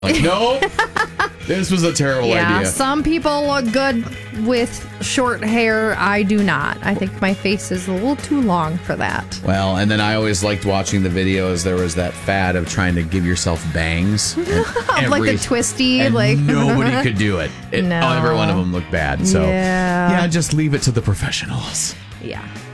Like, nope. This was a terrible idea. Some people look good with short hair. I do not. I think my face is a little too long for that. Well, and then I always liked watching the videos. There was that fad of trying to give yourself bangs. Like the twisty. And like nobody could do it. No. Every one of them looked bad. So, Yeah. just leave it to the professionals. Yeah.